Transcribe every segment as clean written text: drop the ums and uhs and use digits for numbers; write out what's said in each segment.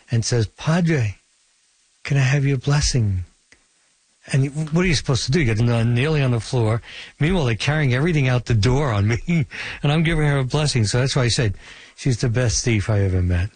and says, "Padre, can I have your blessing?" And what are you supposed to do? You get kneeling on the floor. Meanwhile, they're carrying everything out the door on me, and I'm giving her a blessing. So that's why I said she's the best thief I ever met.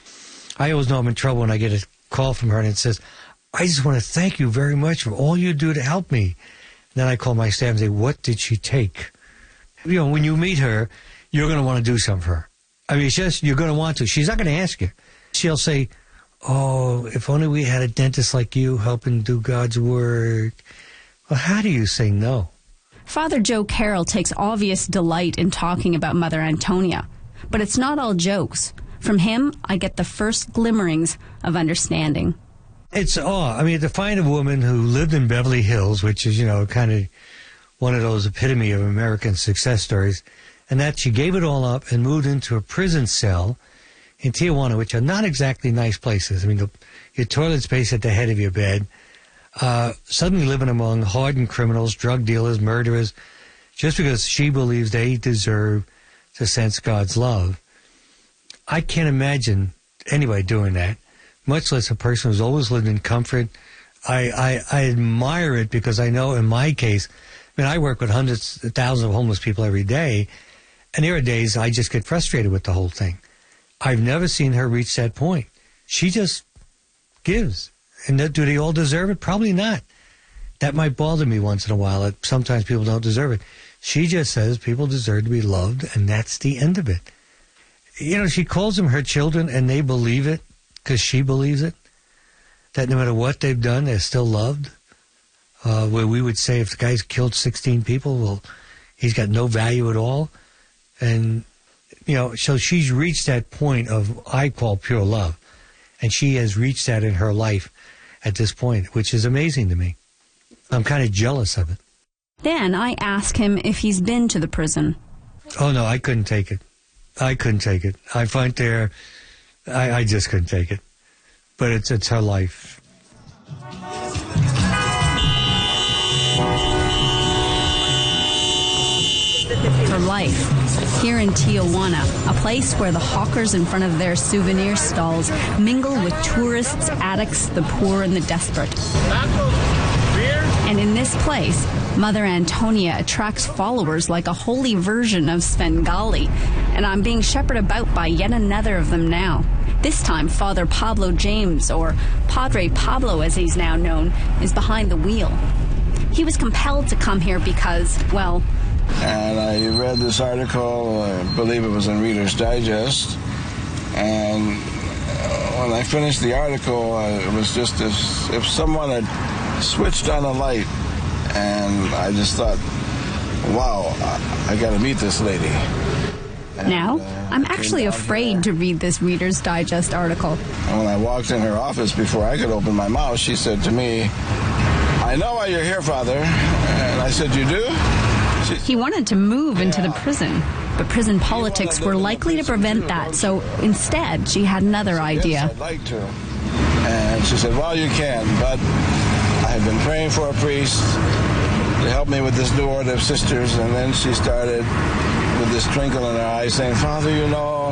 I always know I'm in trouble when I get a call from her and it says, "I just want to thank you very much for all you do to help me." And then I call my staff and say, "What did she take?" You know, when you meet her, you're going to want to do something for her. I mean, it's just, you're going to want to. She's not going to ask you. She'll say, "Oh, if only we had a dentist like you helping do God's work." Well, how do you say no? Father Joe Carroll takes obvious delight in talking about Mother Antonia. But it's not all jokes. From him, I get the first glimmerings of understanding. It's awe. I mean, to find a woman who lived in Beverly Hills, which is, you know, kind of one of those epitome of American success stories, and that she gave it all up and moved into a prison cell in Tijuana, which are not exactly nice places. I mean, your toilet space at the head of your bed, suddenly living among hardened criminals, drug dealers, murderers, just because she believes they deserve to sense God's love. I can't imagine anybody doing that, much less a person who's always lived in comfort. I admire it because I know in my case, I mean, I work with hundreds of thousands of homeless people every day, and there are days I just get frustrated with the whole thing. I've never seen her reach that point. She just gives. And do they all deserve it? Probably not. That might bother me once in a while, that sometimes people don't deserve it. She just says people deserve to be loved, and that's the end of it. You know, she calls them her children, and they believe it because she believes it, that no matter what they've done, they're still loved. Where we would say if the guy's killed 16 people, well, he's got no value at all. And, you know, so she's reached that point of, I call pure love. And she has reached that in her life at this point, which is amazing to me. I'm kind of jealous of it. Then I ask him if he's been to the prison. Oh, no, I couldn't take it. I couldn't take it. I find there, I just couldn't take it. But it's her life. Her life, here in Tijuana, a place where the hawkers in front of their souvenir stalls mingle with tourists, addicts, the poor, and the desperate. And in this place, Mother Antonia attracts followers like a holy version of Svengali, and I'm being shepherded about by yet another of them now. This time, Father Pablo James, or Padre Pablo as he's now known, is behind the wheel. He was compelled to come here because, well... And I read this article, I believe it was in Reader's Digest, and when I finished the article, it was just as if someone had switched on a light, and I just thought, wow, I got to meet this lady. And, now, I'm actually afraid to read this Reader's Digest article. And when I walked in her office, before I could open my mouth, she said to me, "I know why you're here, Father." And I said, "You do?" He wanted to move into the prison, but prison politics were likely to prevent that, so instead she had another idea. Yes, I'd like to. And she said, "Well, you can, but I have been praying for a priest to help me with this new order of sisters." And then she started with this twinkle in her eye saying, "Father, you know,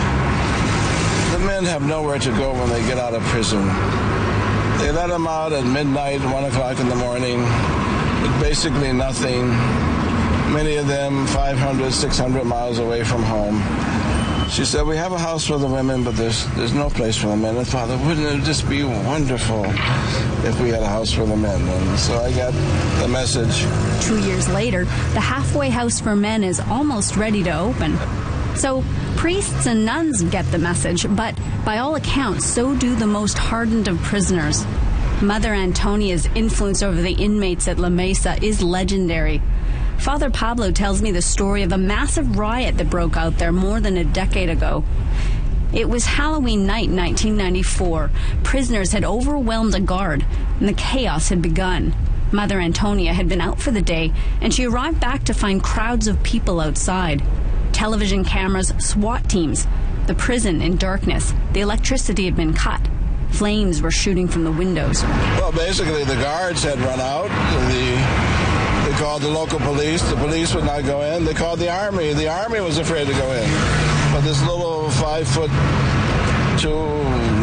the men have nowhere to go when they get out of prison. They let them out at midnight, 1 o'clock in the morning, with basically nothing. Many of them 500, 600 miles away from home." She said, "We have a house for the women, but there's no place for the men." And Father, wouldn't it just be wonderful if we had a house for the men? And so I got the message. 2 years later, the halfway house for men is almost ready to open. So priests and nuns get the message, but by all accounts, so do the most hardened of prisoners. Mother Antonia's influence over the inmates at La Mesa is legendary. Father Pablo tells me the story of a massive riot that broke out there more than a decade ago. It was Halloween night in 1994. Prisoners had overwhelmed a guard, and the chaos had begun. Mother Antonia had been out for the day, and she arrived back to find crowds of people outside. Television cameras, SWAT teams, the prison in darkness. The electricity had been cut. Flames were shooting from the windows. Well, basically the guards had run out. They called the local police. The police would not go in. They called the army. The army was afraid to go in. But this little 5'2"